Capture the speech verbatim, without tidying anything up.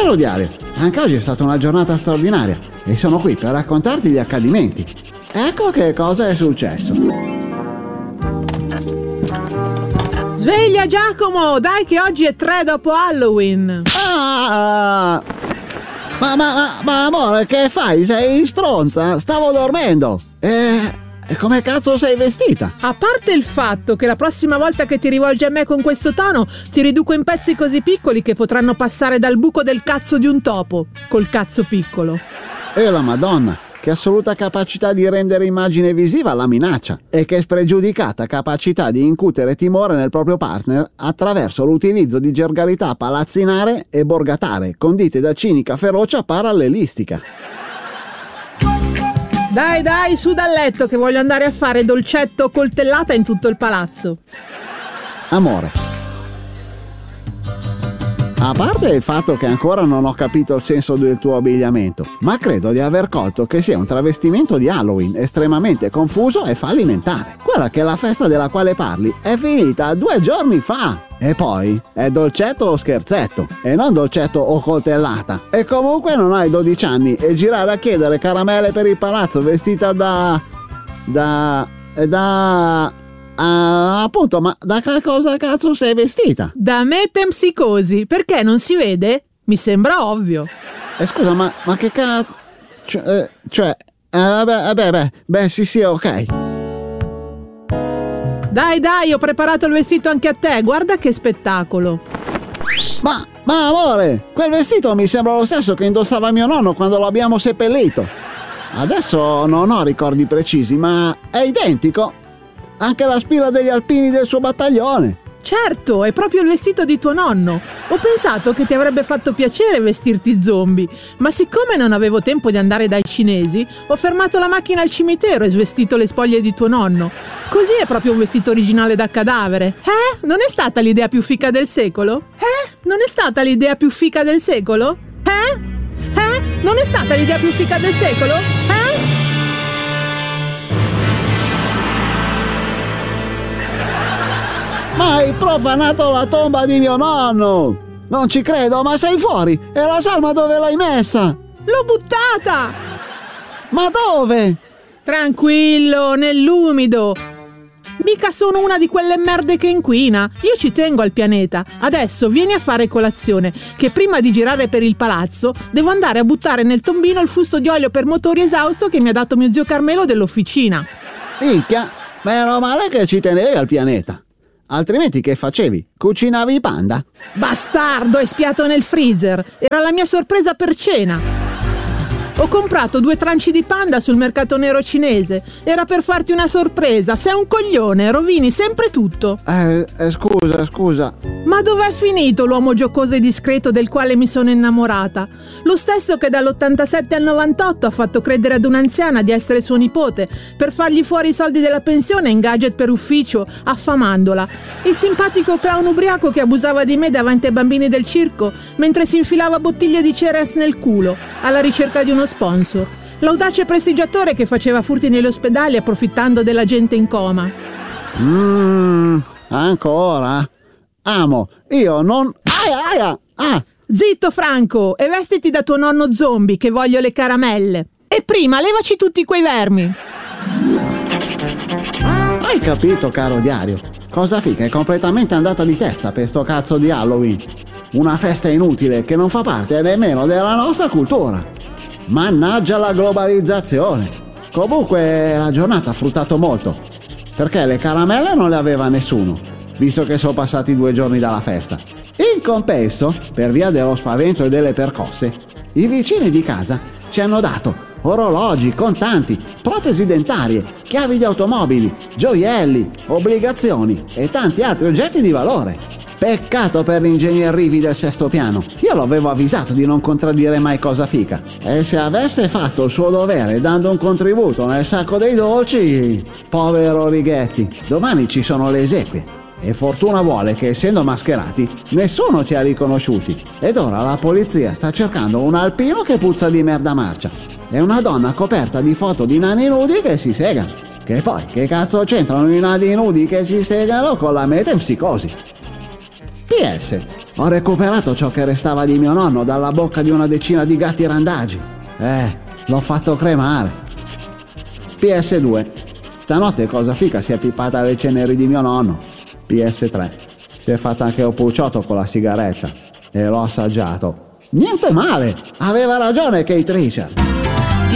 Caro diario, anche oggi è stata una giornata straordinaria e sono qui per raccontarti gli accadimenti. Ecco che cosa è successo. Sveglia Giacomo, dai che oggi è tre dopo Halloween. Ah! Ma, ma, ma, ma amore, che fai? Sei stronza? Stavo dormendo. E... e come cazzo sei vestita? A parte il fatto che la prossima volta che ti rivolgi a me con questo tono ti riduco in pezzi così piccoli che potranno passare dal buco del cazzo di un topo, col cazzo piccolo. E la Madonna, che assoluta capacità di rendere immagine visiva la minaccia e che spregiudicata capacità di incutere timore nel proprio partner attraverso l'utilizzo di gergalità palazzinare e borgatare condite da cinica ferocia parallelistica. Dai dai, su dal letto che voglio andare a fare dolcetto o coltellata in tutto il palazzo. Amore, a parte il fatto che ancora non ho capito il senso del tuo abbigliamento, ma credo di aver colto che sia un travestimento di Halloween estremamente confuso e fallimentare. Guarda che la festa della quale parli è finita due giorni fa. E poi è dolcetto o scherzetto, e non dolcetto o coltellata. E comunque non hai dodici anni e girare a chiedere caramelle per il palazzo vestita da... da... da... Uh, appunto, ma da che cosa cazzo sei vestita? Da metempsicosi, perché non si vede? Mi sembra ovvio. Eh, scusa, ma, ma che cazzo... Cioè, eh, cioè eh, vabbè, beh, beh, beh, sì, sì, ok. Dai, dai, ho preparato il vestito anche a te, guarda che spettacolo. Ma, ma amore, quel vestito mi sembra lo stesso che indossava mio nonno quando lo abbiamo seppellito. Adesso non ho ricordi precisi, ma è identico. Anche la spilla degli alpini del suo battaglione. Certo, è proprio il vestito di tuo nonno. Ho pensato che ti avrebbe fatto piacere vestirti zombie, ma siccome non avevo tempo di andare dai cinesi, ho fermato la macchina al cimitero e svestito le spoglie di tuo nonno. Così è proprio un vestito originale da cadavere. Eh? Non è stata l'idea più fica del secolo? Eh? Non è stata l'idea più fica del secolo? Eh? Eh? Non è stata l'idea più fica del secolo? Eh? Ma hai profanato la tomba di mio nonno! Non ci credo, ma sei fuori! E la salma dove l'hai messa? L'ho buttata! Ma dove? Tranquillo, nell'umido. Mica sono una di quelle merde che inquina. Io ci tengo al pianeta. Adesso vieni a fare colazione, che prima di girare per il palazzo devo andare a buttare nel tombino il fusto di olio per motori esausto che mi ha dato mio zio Carmelo dell'officina. Minchia, meno male che ci tenevi al pianeta. Altrimenti che facevi? Cucinavi i panda? Bastardo, è spiato nel freezer. Era la mia sorpresa per cena. Ho comprato due tranci di panda sul mercato nero cinese. Era per farti una sorpresa. Sei un coglione, rovini sempre tutto. Eh, eh scusa, scusa. Ma dov'è finito l'uomo giocoso e discreto del quale mi sono innamorata? Lo stesso che dall'ottantasette al novantotto ha fatto credere ad un'anziana di essere suo nipote per fargli fuori i soldi della pensione in gadget per ufficio, affamandola. Il simpatico clown ubriaco che abusava di me davanti ai bambini del circo mentre si infilava bottiglie di Ceres nel culo alla ricerca di uno sponsor. L'audace prestigiatore che faceva furti negli ospedali approfittando della gente in coma. Mmm, ancora? Amo, io non... Aia, aia, ah! Zitto Franco, e vestiti da tuo nonno zombie che voglio le caramelle. E prima levaci tutti quei vermi. Hai capito, caro diario? Cosa figa è completamente andata di testa per sto cazzo di Halloween. Una festa inutile che non fa parte nemmeno della nostra cultura. Mannaggia la globalizzazione. Comunque la giornata ha fruttato molto, perché le caramelle non le aveva nessuno, visto che sono passati due giorni dalla festa. In compenso, per via dello spavento e delle percosse, i vicini di casa ci hanno dato orologi, contanti, protesi dentarie, chiavi di automobili, gioielli, obbligazioni e tanti altri oggetti di valore. Peccato per gli ingegnerrivi del sesto piano. Io l'avevo avvisato di non contraddire mai cosa fica. E se avesse fatto il suo dovere dando un contributo nel sacco dei dolci, povero Righetti, domani ci sono le esequie. E fortuna vuole che, essendo mascherati, nessuno ci ha riconosciuti. Ed ora la polizia sta cercando un alpino che puzza di merda marcia e una donna coperta di foto di nani nudi che si segano. Che poi, che cazzo c'entrano i nani nudi che si segano con la metempsicosi? P S Ho recuperato ciò che restava di mio nonno dalla bocca di una decina di gatti randagi. Eh, l'ho fatto cremare. P S due. Stanotte cosa fica si è pippata le ceneri di mio nonno. P S tre. Si è fatta anche un pucciotto con la sigaretta e l'ho assaggiato. Niente male, aveva ragione Kate Richards.